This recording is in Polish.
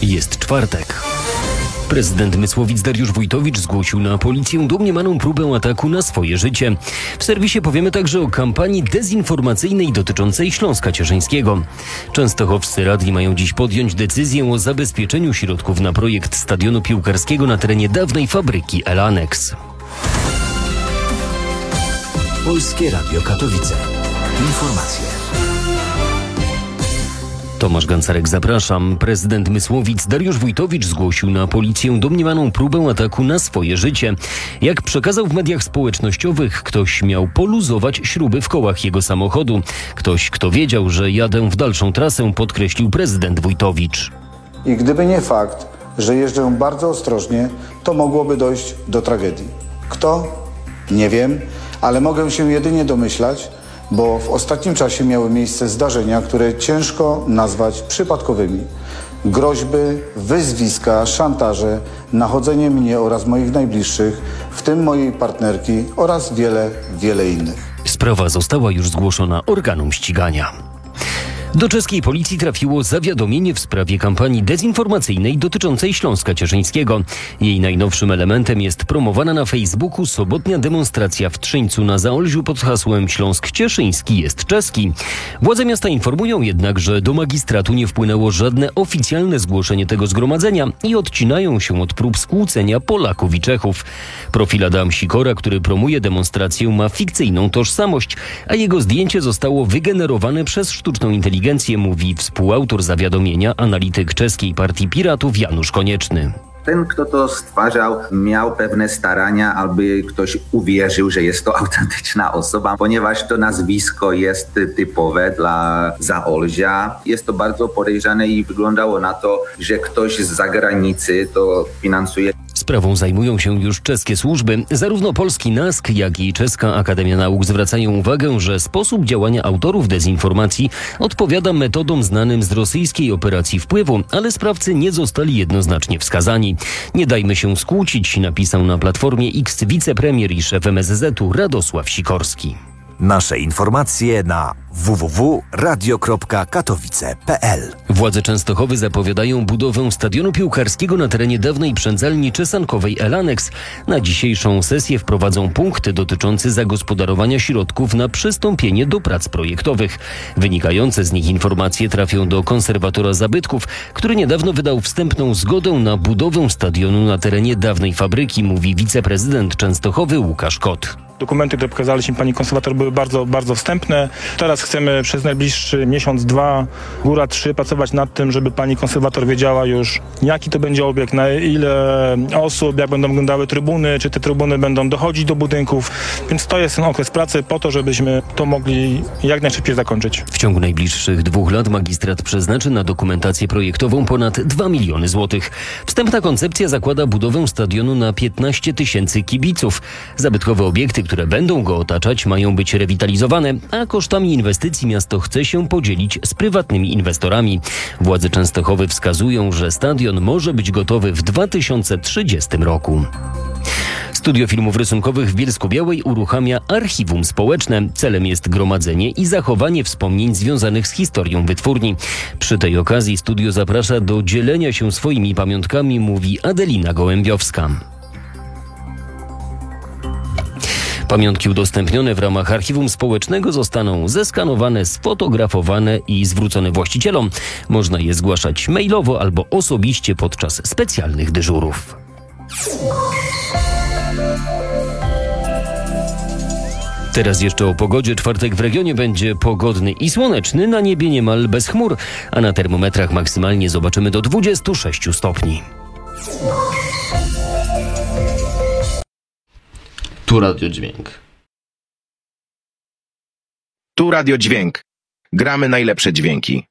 Jest czwartek. Prezydent Mysłowic Dariusz Wójtowicz zgłosił na policję domniemaną próbę ataku na swoje życie. W serwisie powiemy także o kampanii dezinformacyjnej dotyczącej Śląska Cieszyńskiego. Częstochowscy radni mają dziś podjąć decyzję o zabezpieczeniu środków na projekt stadionu piłkarskiego na terenie dawnej fabryki Elanex. Polskie Radio Katowice. Informacje. Tomasz Gancarek, zapraszam. Prezydent Mysłowic Dariusz Wójtowicz zgłosił na policję domniemaną próbę ataku na swoje życie. Jak przekazał w mediach społecznościowych, ktoś miał poluzować śruby w kołach jego samochodu. Ktoś, kto wiedział, że jadę w dalszą trasę, podkreślił prezydent Wójtowicz. I gdyby nie fakt, że jeżdżę bardzo ostrożnie, to mogłoby dojść do tragedii. Kto? Nie wiem, ale mogę się jedynie domyślać, bo w ostatnim czasie miały miejsce zdarzenia, które ciężko nazwać przypadkowymi. Groźby, wyzwiska, szantaże, nachodzenie mnie oraz moich najbliższych, w tym mojej partnerki oraz wiele innych. Sprawa została już zgłoszona organom ścigania. Do czeskiej policji trafiło zawiadomienie w sprawie kampanii dezinformacyjnej dotyczącej Śląska Cieszyńskiego. Jej najnowszym elementem jest promowana na Facebooku sobotnia demonstracja w Trzyńcu na Zaolziu pod hasłem Śląsk Cieszyński jest czeski. Władze miasta informują jednak, że do magistratu nie wpłynęło żadne oficjalne zgłoszenie tego zgromadzenia i odcinają się od prób skłócenia Polaków i Czechów. Profil Adama Sikora, który promuje demonstrację, ma fikcyjną tożsamość, a jego zdjęcie zostało wygenerowane przez sztuczną inteligencję, mówi współautor zawiadomienia, analityk czeskiej partii Piratów Janusz Konieczny. Ten, kto to stwarzał, miał pewne starania, aby ktoś uwierzył, że jest to autentyczna osoba, ponieważ to nazwisko jest typowe dla Zaolzia. Jest to bardzo podejrzane i wyglądało na to, że ktoś z zagranicy to finansuje. Sprawą zajmują się już czeskie służby. Zarówno polski NASK, jak i czeska Akademia Nauk zwracają uwagę, że sposób działania autorów dezinformacji odpowiada metodom znanym z rosyjskiej operacji wpływu, ale sprawcy nie zostali jednoznacznie wskazani. Nie dajmy się skłócić, napisał na Platformie X wicepremier i szef MSZ-u Radosław Sikorski. Nasze informacje na www.radio.katowice.pl. Władze Częstochowy zapowiadają budowę stadionu piłkarskiego na terenie dawnej przędzalni czesankowej Elanex. Na dzisiejszą sesję wprowadzą punkty dotyczące zagospodarowania środków na przystąpienie do prac projektowych. Wynikające z nich informacje trafią do konserwatora zabytków, który niedawno wydał wstępną zgodę na budowę stadionu na terenie dawnej fabryki, mówi wiceprezydent Częstochowy Łukasz Kot. Dokumenty, które pokazaliśmy pani konserwator, były bardzo wstępne. Teraz chcemy przez najbliższy miesiąc, 2, góra 3 pracować nad tym, żeby pani konserwator wiedziała już, jaki to będzie obiekt, na ile osób, jak będą wyglądały trybuny, czy te trybuny będą dochodzić do budynków. Więc to jest ten okres pracy po to, żebyśmy to mogli jak najszybciej zakończyć. W ciągu najbliższych 2 lat magistrat przeznaczy na dokumentację projektową ponad 2 miliony złotych. Wstępna koncepcja zakłada budowę stadionu na 15 000 kibiców. Zabytkowe obiekty, które będą go otaczać, mają być rewitalizowane, a kosztami inwestycji miasto chce się podzielić z prywatnymi inwestorami. Władze Częstochowy wskazują, że stadion może być gotowy w 2030 roku. Studio Filmów Rysunkowych w Bielsku-Białej uruchamia archiwum społeczne. Celem jest gromadzenie i zachowanie wspomnień związanych z historią wytwórni. Przy tej okazji studio zaprasza do dzielenia się swoimi pamiątkami, mówi Adelina Gołębiowska. Pamiątki udostępnione w ramach archiwum społecznego zostaną zeskanowane, sfotografowane i zwrócone właścicielom. Można je zgłaszać mailowo albo osobiście podczas specjalnych dyżurów. Teraz jeszcze o pogodzie. Czwartek w regionie będzie pogodny i słoneczny, na niebie niemal bez chmur, a na termometrach maksymalnie zobaczymy do 26 stopni. Tu Radio Dźwięk. Tu Radio Dźwięk. Gramy najlepsze dźwięki.